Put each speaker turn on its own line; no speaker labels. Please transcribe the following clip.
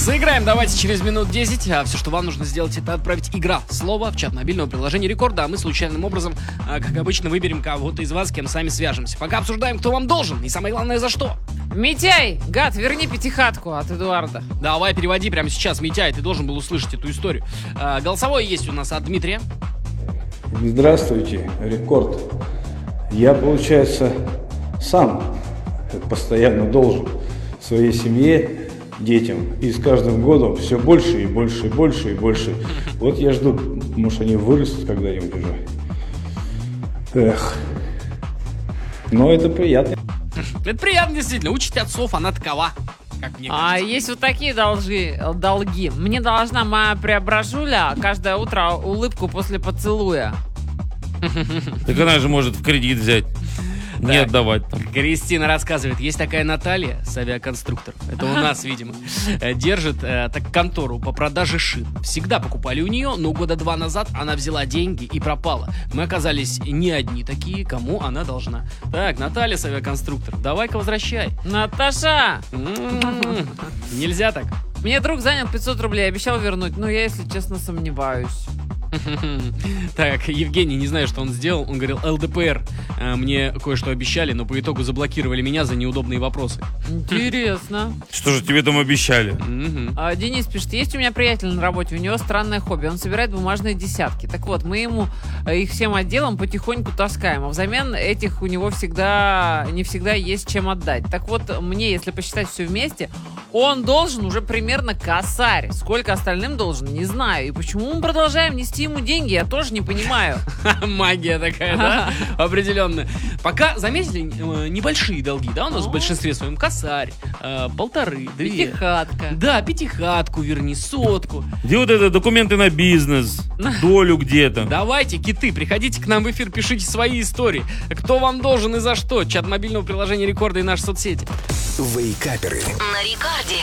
Сыграем давайте через минут 10. А все, что вам нужно сделать, это отправить игра слово в чат мобильного приложения Рекорда. А мы случайным образом, как обычно, выберем кого-то из вас, с кем сами свяжемся. Пока обсуждаем, кто вам должен и самое главное, за что.
Митяй, гад, верни пятихатку от Эдуарда.
Давай, переводи прямо сейчас, Митяй, ты должен был услышать эту историю. Голосовой есть у нас от Дмитрия.
Здравствуйте, Рекорд. Я, получается, сам постоянно должен своей семье, детям. И с каждым годом все больше и больше, и больше, и больше. Вот я жду, может, они вырастут когда-нибудь уже. Эх. Но это приятно.
Это приятно, действительно. Учить отцов, она такова. Как мне
А
кажется.
есть вот такие долги. Мне должна моя преображуля каждое утро улыбку после поцелуя.
Так она же может в кредит взять, не
Так.
отдавать там.
Кристина рассказывает, есть такая Наталья с авиаконструкторов, это у нас, видимо, держит так контору по продаже шин. Всегда покупали у нее, но года 2 назад она взяла деньги и пропала. Мы оказались не одни такие, кому она должна. Так, Наталья с авиаконструкторов, давай-ка возвращай.
Наташа,
Нельзя так.
мне друг занял 500 рублей, обещал вернуть, но я, если честно, сомневаюсь.
Так, Евгений, не знаю, что он сделал. Он говорил, ЛДПР мне кое-что обещали, но по итогу заблокировали меня за неудобные вопросы.
Интересно.
Что же тебе там обещали?
Мгм.
Денис пишет, есть у меня приятель на работе, у него странное хобби, он собирает бумажные десятки. Так вот, мы ему их всем отделом потихоньку таскаем, а взамен этих у него не всегда есть чем отдать. Так вот, мне, если посчитать все вместе, он должен уже примерно косарь. Сколько остальным должен, не знаю. И почему мы продолжаем нести ему деньги, я тоже не понимаю.
Магия такая, да? Определенно. Пока, заметили, небольшие долги, да, у нас в большинстве своем. Косарь, 1,5, 2.
Пятихатка.
Да, пятихатку верни, 100.
Где вот это документы на бизнес, долю где-то?
Давайте, киты, приходите к нам в эфир, пишите свои истории. Кто вам должен и за что? Чат мобильного приложения Рекорда и наши соцсети.
Вейкаперы.
На Рекорде.